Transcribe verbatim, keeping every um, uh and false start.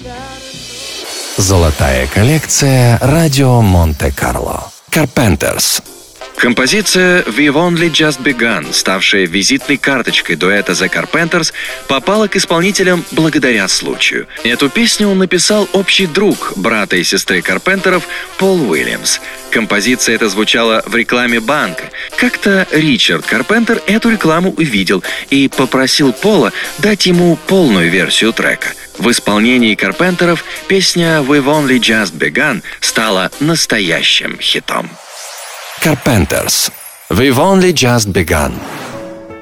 Золотая коллекция радио Монте-Карло. Carpenters. Композиция «We've Only Just Begun», ставшая визитной карточкой дуэта The Carpenters, попала к исполнителям благодаря случаю. Эту песню он написал общий друг брата и сестры Карпентеров Пол Уильямс. Композиция эта звучала в рекламе банка. Как-то Ричард Карпентер эту рекламу увидел и попросил Пола дать ему полную версию трека. В исполнении Карпентеров песня «We've Only Just Begun» стала настоящим хитом. Carpenters. We've Only Just Begun.